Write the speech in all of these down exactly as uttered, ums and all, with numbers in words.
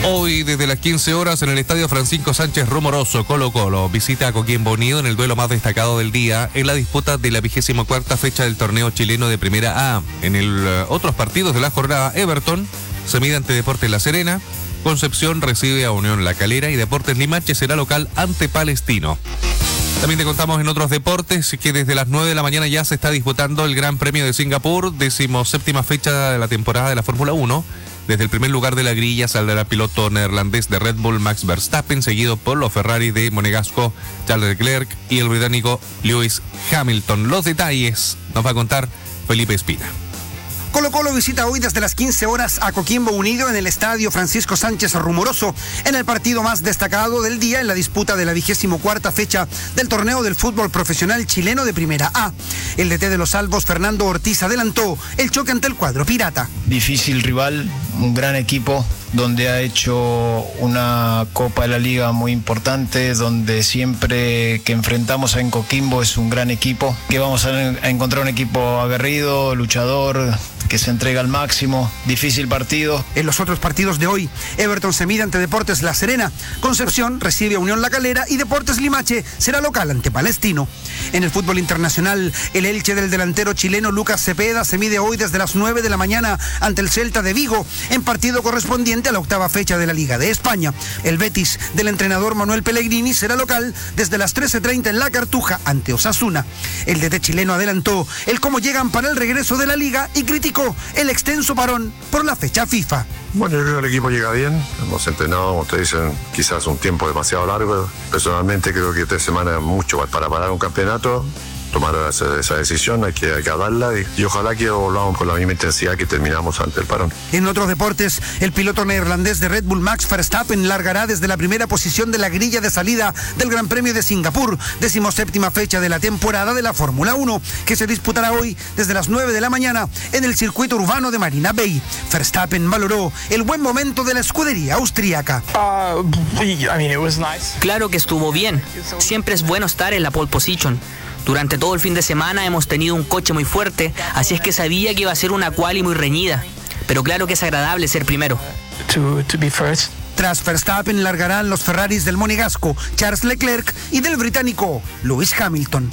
Hoy, desde las quince horas, en el Estadio Francisco Sánchez Rumoroso, Colo Colo visita a Coquimbo Unido en el duelo más destacado del día en la disputa de la vigésima cuarta fecha del torneo chileno de Primera A. En el uh, otros partidos de la jornada, Everton se mide ante Deportes La Serena, Concepción recibe a Unión La Calera y Deportes Limache será local ante Palestino. También te contamos en otros deportes que desde las nueve de la mañana ya se está disputando el Gran Premio de Singapur, decimoséptima fecha de la temporada de la Fórmula uno. Desde el primer lugar de la grilla saldrá el piloto neerlandés de Red Bull Max Verstappen, seguido por los Ferrari de Monegasco, Charles Leclerc y el británico Lewis Hamilton. Los detalles nos va a contar Felipe Espina. Colo Colo visita hoy desde las quince horas a Coquimbo Unido en el Estadio Francisco Sánchez Rumoroso, en el partido más destacado del día en la disputa de la vigésimo cuarta fecha del torneo del fútbol profesional chileno de Primera A. El D T de los Albos, Fernando Ortiz, adelantó el choque ante el cuadro pirata. Difícil rival, un gran equipo, donde ha hecho una Copa de la Liga muy importante, donde siempre que enfrentamos a Coquimbo es un gran equipo, que vamos a encontrar un equipo aguerrido, luchador, que se entrega al máximo. Difícil partido. En los otros partidos de hoy, Everton se mide ante Deportes La Serena, Concepción recibe a Unión La Calera y Deportes Limache será local ante Palestino. En el fútbol internacional, el Elche del delantero chileno Lucas Cepeda se mide hoy desde las nueve de la mañana ante el Celta de Vigo, en partido correspondiente a la octava fecha de la Liga de España. El Betis del entrenador Manuel Pellegrini será local desde las trece treinta en La Cartuja ante Osasuna. El D T chileno adelantó el cómo llegan para el regreso de la Liga y criticó el extenso parón por la fecha FIFA. Bueno, yo creo que el equipo llega bien, hemos entrenado, como ustedes dicen, quizás un tiempo demasiado largo. Personalmente creo que tres semanas es mucho para parar un campeonato. Tomar esa, esa decisión, hay que, hay que darla y, y ojalá que volvamos con la misma intensidad que terminamos ante el parón. En otros deportes, el piloto neerlandés de Red Bull Max Verstappen largará desde la primera posición de la grilla de salida del Gran Premio de Singapur, decimoséptima fecha de la temporada de la Fórmula uno, que se disputará hoy desde las nueve de la mañana en el circuito urbano de Marina Bay. Verstappen valoró el buen momento de la escudería austríaca. Uh, I mean, it was nice. Claro que estuvo bien. Siempre es bueno estar en la pole position. Durante todo el fin de semana hemos tenido un coche muy fuerte, así es que sabía que iba a ser una quali muy reñida. Pero claro que es agradable ser primero. To, to be first. Tras Verstappen largarán los Ferraris del Monegasco, Charles Leclerc, y del británico Lewis Hamilton.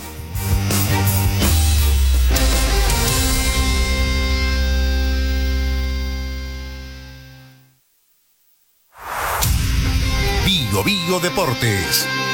Bio Bio Deportes.